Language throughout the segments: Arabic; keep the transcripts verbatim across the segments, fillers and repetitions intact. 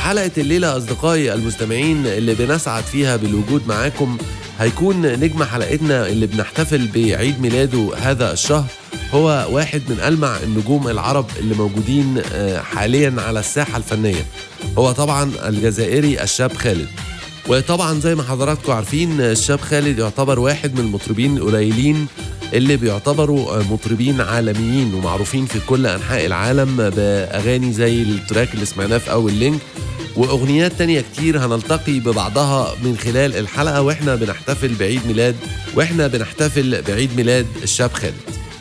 في حلقة الليلة أصدقائي المستمعين اللي بنسعد فيها بالوجود معاكم، هيكون نجم حلقتنا اللي بنحتفل بعيد ميلاده هذا الشهر هو واحد من ألمع النجوم العرب اللي موجودين حاليا على الساحة الفنية، هو طبعا الجزائري الشاب خالد. وطبعا زي ما حضراتكم عارفين الشاب خالد يعتبر واحد من المطربين القليلين اللي بيعتبروا مطربين عالميين ومعروفين في كل أنحاء العالم بأغاني زي التراك اللي سمعناه في أول لينك وأغنيات تانية كتير هنلتقي ببعضها من خلال الحلقة وإحنا بنحتفل بعيد ميلاد وإحنا بنحتفل بعيد ميلاد الشاب خالد.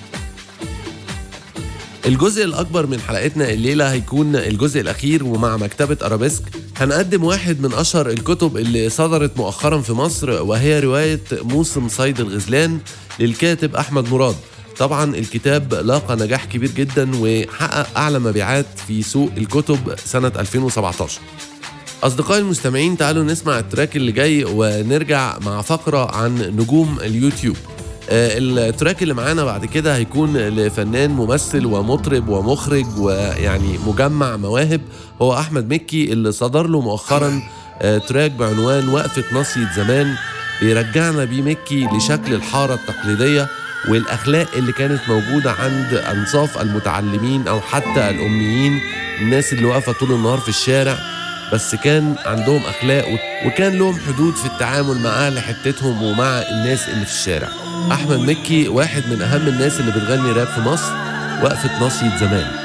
الجزء الأكبر من حلقتنا الليلة هيكون الجزء الأخير، ومع مكتبة أرابيسك هنقدم واحد من أشهر الكتب اللي صدرت مؤخرا في مصر، وهي رواية موسم صيد الغزلان للكاتب أحمد مراد. طبعا الكتاب لاقى نجاح كبير جدا وحقق أعلى مبيعات في سوق الكتب سنة ألفين وسبعتاشر. أصدقائي المستمعين تعالوا نسمع التراك اللي جاي ونرجع مع فقرة عن نجوم اليوتيوب. التراك اللي معانا بعد كده هيكون لفنان ممثل ومطرب ومخرج ويعني مجمع مواهب، هو أحمد مكي اللي صدر له مؤخرا تراك بعنوان وقفة ناصية زمان، بيرجعنا بيه مكي لشكل الحارة التقليدية والأخلاق اللي كانت موجودة عند أنصاف المتعلمين أو حتى الأميين، الناس اللي واقفة طول النهار في الشارع بس كان عندهم أخلاق وكان لهم حدود في التعامل مع أهل حتتهم ومع الناس اللي في الشارع. أحمد مكي واحد من أهم الناس اللي بتغني راب في مصر، وقفة ناصية زمان.